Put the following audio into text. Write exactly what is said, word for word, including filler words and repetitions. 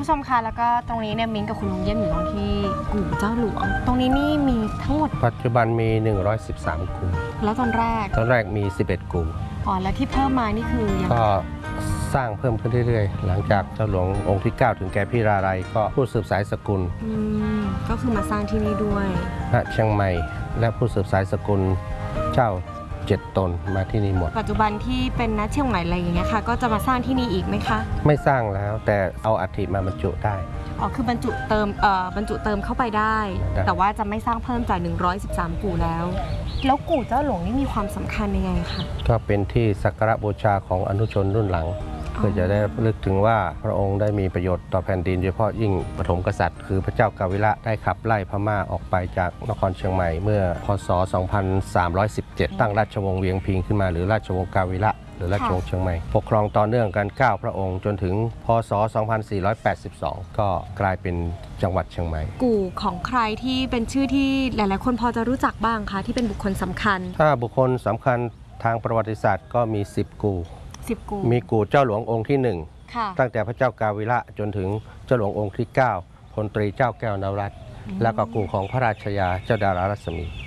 ผู้ชมคะแล้วก็ตรงนี้เนี่ยมิ้งกับคุณลุงเยี่ยมอยู่ตรงที่กู่เจ้าหลวงตรงนี้นี่มีทั้งหมดปัจจุบันมีหนึ่งร้อยสิบสามกู่แล้วตอนแรกตอนแรกมีสิบเอ็ดกู่อ๋อแล้วที่เพิ่มมานี่คือยังก็สร้างเพิ่มขึ้นเรื่อยๆหลังจากเจ้าหลวงองค์ที่เก้าถึงแก่พิราลัยก็ผู้สืบสายสกุลอืมก็คือมาสร้างที่นี่ด้วยณเชียงใหม่และผู้สืบสายสกุลเจ้าเจ็ดตนมาที่นี่หมดปัจจุบันที่เป็นณเชียงใหม่อะไรอย่างเงี้ยค่ะก็จะมาสร้างที่นี่อีกไหมคะไม่สร้างแล้วแต่เอาอัฐิมาบรรจุได้อ๋อคือบรรจุเติมเอ่อบรรจุเติมเข้าไปได้แต่ว่าจะไม่สร้างเพิ่มจากหนึ่งร้อยสิบสามกู่แล้วแล้วกู่เจ้าหลวงนี่มีความสำคัญยังไงคะก็เป็นที่สักการะบูชาของอนุชนรุ่นหลังเพื่อจะได้ลึกถึงว่าพระองค์ได้มีประโยชน์ต่อแผ่นดินโดยเฉพาะยิ่งปฐมกษัตริย์คือพระเจ้ากาวิระได้ขับไล่พม่าออกไปจากนครเชียงใหม่เมื่อพศสองพันสามร้อยสิบเจ็ดตั้งราชวงศ์เวียงพิงขึ้นมาหรือราชวงศ์กาวิระหรือราชวงศ์เชียงใหม่ปกครองต่อเนื่องกันเก้าพระองค์จนถึงพศสองพันสี่ร้อยแปดสิบสองก็กลายเป็นจังหวัดเชียงใหม่กู่ของใครที่เป็นชื่อที่หลายๆคนพอจะรู้จักบ้างคะที่เป็นบุคคลสำคัญถ้าบุคคลสำคัญทางประวัติศาสตร์ก็มีสิบกู่สิบกู่มีกู่เจ้าหลวงองค์ที่หนึ่งตั้งแต่พระเจ้ากาวิระจนถึงเจ้าหลวงองค์ที่เก้าพลตรีเจ้าแก้วนวรัตน์แล้วก็กู่ของพระราชยาเจ้าดารารัศมี